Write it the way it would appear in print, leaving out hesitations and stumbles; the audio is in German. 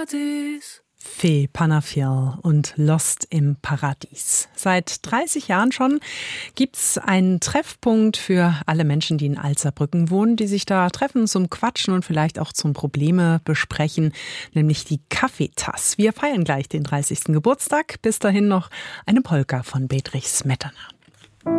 Paradies. Fee Panafiel und Lost im Paradies. Seit 30 Jahren schon gibt's einen Treffpunkt für alle Menschen, die in Alzerbrücken wohnen, die sich da treffen zum Quatschen und vielleicht auch zum Probleme besprechen, nämlich die Kaffeetass. Wir feiern gleich den 30. Geburtstag. Bis dahin noch eine Polka von Bedřich Smetana.